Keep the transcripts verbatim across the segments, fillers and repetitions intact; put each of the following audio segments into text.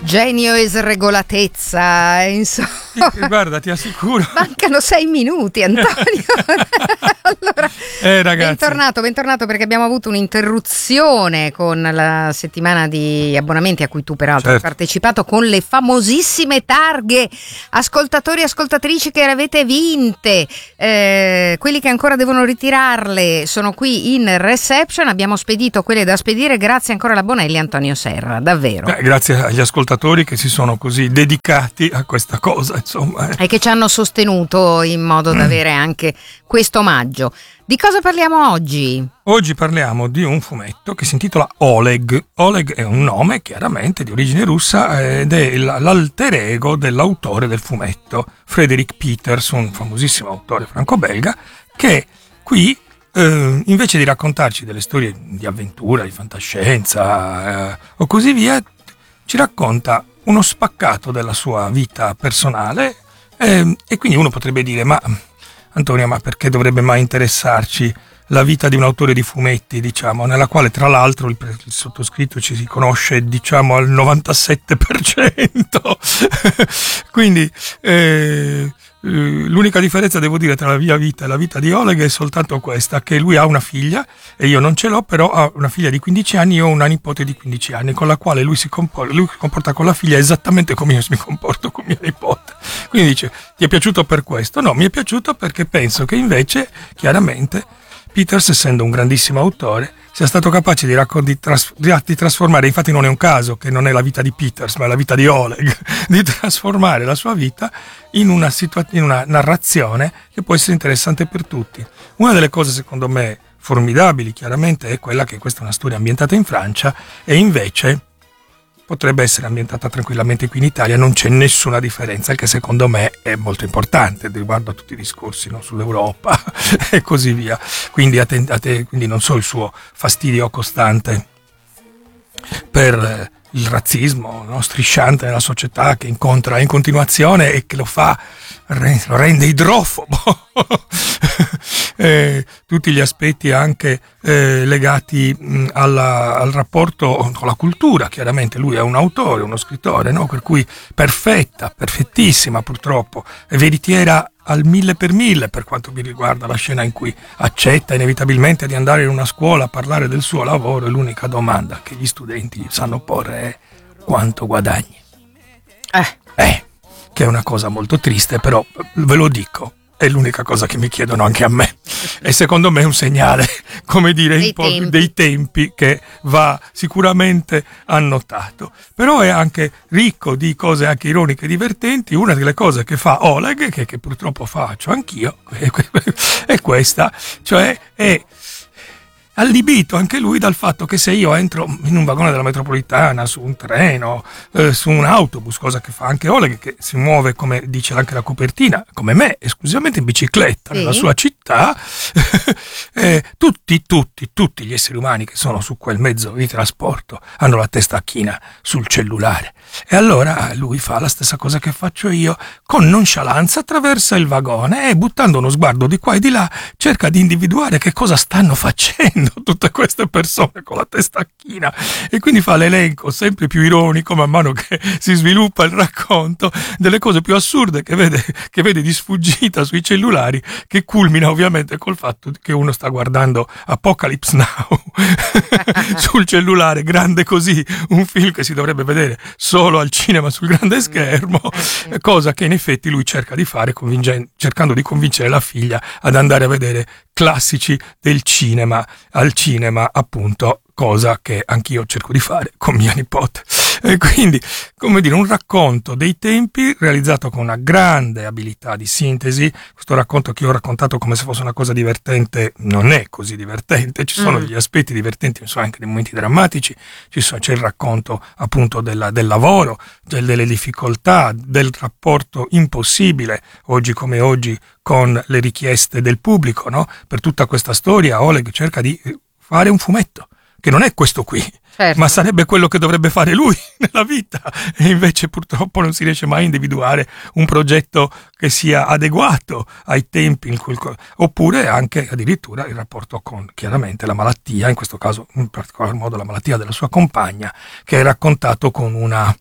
genio e sregolatezza, insomma. Guarda, ti assicuro. Mancano sei minuti, Antonio. Allora, eh, ragazzi. bentornato, bentornato perché abbiamo avuto un'interruzione con la settimana di abbonamenti a cui tu peraltro certo. hai partecipato, con le famosissime targhe. Ascoltatori e ascoltatrici che le avete vinte, eh, quelli che ancora devono ritirarle sono qui in reception. Abbiamo spedito quelle da spedire, grazie ancora alla Bonelli, Antonio Serra, davvero. Eh, grazie agli ascoltatori che si sono così dedicati a questa cosa, insomma. E che ci hanno sostenuto in modo da avere anche questo omaggio. Di cosa parliamo oggi? Oggi parliamo di un fumetto che si intitola Oleg. Oleg è un nome chiaramente di origine russa ed è l'alter ego dell'autore del fumetto, Frederick Peters, un famosissimo autore franco-belga, che qui eh, invece di raccontarci delle storie di avventura, di fantascienza eh, o così via, ci racconta uno spaccato della sua vita personale eh, e quindi uno potrebbe dire: ma Antonio, ma perché dovrebbe mai interessarci la vita di un autore di fumetti, diciamo, nella quale tra l'altro il, il sottoscritto ci si conosce, diciamo, al novantasette per cento. Quindi eh, l'unica differenza, devo dire, tra la mia vita e la vita di Oleg è soltanto questa, che lui ha una figlia e io non ce l'ho, però ha una figlia di quindici anni, io ho una nipote di quindici anni, con la quale lui si comporta, lui si comporta con la figlia esattamente come io mi comporto con mia nipote. Quindi dice: ti è piaciuto per questo? No, mi è piaciuto perché penso che invece, chiaramente, Peters, essendo un grandissimo autore, sia stato capace di, raccon- di, tras- di trasformare, infatti non è un caso che non è la vita di Peters ma è la vita di Oleg, di trasformare la sua vita in una, situa- in una narrazione che può essere interessante per tutti. Una delle cose secondo me formidabili chiaramente è quella che questa è una storia ambientata in Francia e invece potrebbe essere ambientata tranquillamente qui in Italia, non c'è nessuna differenza, che secondo me è molto importante riguardo a tutti i discorsi, no, sull'Europa e così via. Quindi, a te, a te, quindi non so il suo fastidio costante per eh, il razzismo, no, strisciante nella società, che incontra in continuazione e che lo fa, lo rende idrofobo. eh, tutti gli aspetti anche eh, legati mh, alla, al rapporto con la cultura. Chiaramente lui è un autore, uno scrittore, no? Per cui perfetta, perfettissima purtroppo, e veritiera al mille per mille per quanto mi riguarda la scena in cui accetta inevitabilmente di andare in una scuola a parlare del suo lavoro e l'unica domanda che gli studenti sanno porre è: quanto guadagni? Eh. Eh, che è una cosa molto triste, però ve lo dico, è l'unica cosa che mi chiedono anche a me. E secondo me è un segnale, come dire, dei, un po' tempi. dei tempi che va sicuramente annotato. Però è anche ricco di cose anche ironiche e divertenti. Una delle cose che fa Oleg, che, che purtroppo faccio anch'io, è questa, cioè è allibito anche lui dal fatto che se io entro in un vagone della metropolitana, su un treno, eh, su un autobus, cosa che fa anche Oleg, che si muove, come dice anche la copertina, come me, esclusivamente in bicicletta, sì, nella sua città, eh, tutti, tutti, tutti gli esseri umani che sono su quel mezzo di trasporto hanno la testa china sul cellulare. E allora lui fa la stessa cosa che faccio io, con nonchalance attraversa il vagone e, buttando uno sguardo di qua e di là, cerca di individuare che cosa stanno facendo tutte queste persone con la testa china, e quindi fa l'elenco sempre più ironico man mano che si sviluppa il racconto delle cose più assurde che vede, che vede di sfuggita sui cellulari, che culmina ovviamente col fatto che uno sta guardando Apocalypse Now sul cellulare, grande così, un film che si dovrebbe vedere solo al cinema sul grande schermo, cosa che in effetti lui cerca di fare, cercando di convincere la figlia ad andare a vedere classici del cinema al cinema, appunto, cosa che anch'io cerco di fare con mia nipote. E quindi, come dire, un racconto dei tempi realizzato con una grande abilità di sintesi. Questo racconto che io ho raccontato come se fosse una cosa divertente non è così divertente, ci sono mm. degli aspetti divertenti, ci sono anche dei momenti drammatici, ci sono, c'è il racconto appunto della, del lavoro, del, delle difficoltà, del rapporto impossibile oggi come oggi con le richieste del pubblico, no? Per tutta questa storia Oleg cerca di fare un fumetto che non è questo qui, certo, ma sarebbe quello che dovrebbe fare lui nella vita, e invece purtroppo non si riesce mai a individuare un progetto che sia adeguato ai tempi in cui, oppure anche addirittura il rapporto con chiaramente la malattia, in questo caso in particolar modo la malattia della sua compagna, che è raccontato con una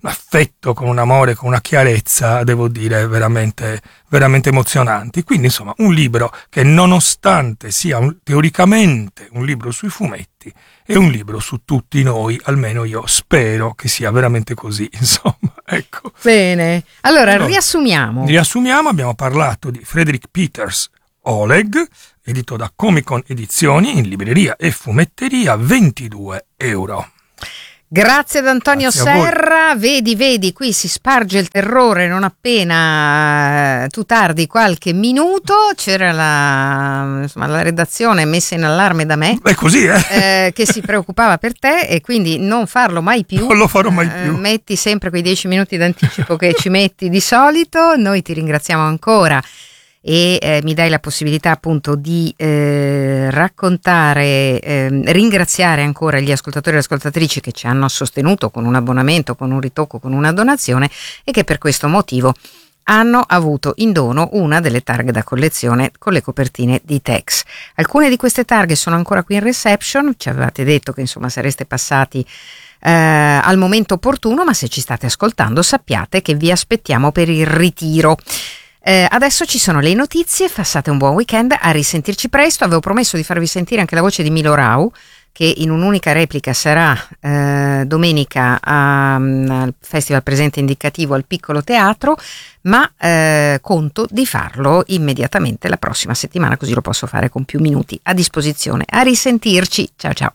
affetto, con un amore, con una chiarezza, devo dire, veramente, veramente emozionanti. Quindi, insomma, un libro che, nonostante sia un, teoricamente un libro sui fumetti, è un libro su tutti noi, almeno io spero che sia veramente così, insomma, ecco. Bene, allora, allora riassumiamo. Riassumiamo, abbiamo parlato di Frederick Peters Oleg, edito da Comic Con Edizioni, in libreria e fumetteria, ventidue euro. Grazie ad Antonio Grazie Serra, vedi, vedi, qui si sparge il terrore non appena tu tardi qualche minuto, c'era la, insomma, la redazione messa in allarme da me, è così, eh? eh, che si preoccupava per te, e quindi non farlo mai più, non lo farò mai più. Eh, metti sempre quei dieci minuti d'anticipo che ci metti di solito. Noi ti ringraziamo ancora e eh, mi dai la possibilità appunto di eh, raccontare, eh, ringraziare ancora gli ascoltatori e le ascoltatrici che ci hanno sostenuto con un abbonamento, con un ritocco, con una donazione, e che per questo motivo hanno avuto in dono una delle targhe da collezione con le copertine di Tex. Alcune di queste targhe sono ancora qui in reception, ci avevate detto che insomma sareste passati eh, al momento opportuno, ma se ci state ascoltando sappiate che vi aspettiamo per il ritiro. Eh, adesso ci sono le notizie, passate un buon weekend, a risentirci presto. Avevo promesso di farvi sentire anche la voce di Milo Rau, che in un'unica replica sarà eh, domenica a, al Festival Presente Indicativo al Piccolo Teatro, ma eh, conto di farlo immediatamente la prossima settimana, così lo posso fare con più minuti a disposizione. A risentirci, ciao ciao.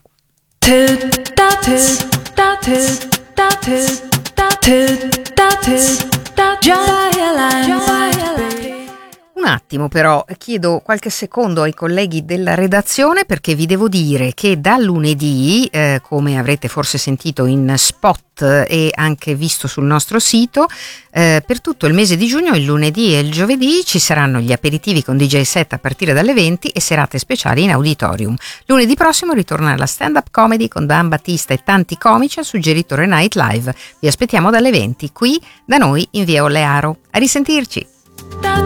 Un attimo però, chiedo qualche secondo ai colleghi della redazione, perché vi devo dire che da lunedì, eh, come avrete forse sentito in spot e anche visto sul nostro sito, eh, per tutto il mese di giugno, il lunedì e il giovedì, ci saranno gli aperitivi con D J set a partire dalle venti e serate speciali in auditorium. Lunedì prossimo ritorna la stand-up comedy con Dan Battista e tanti comici al suggeritore Night Live. Vi aspettiamo dalle venti qui da noi in via Olearo. A risentirci!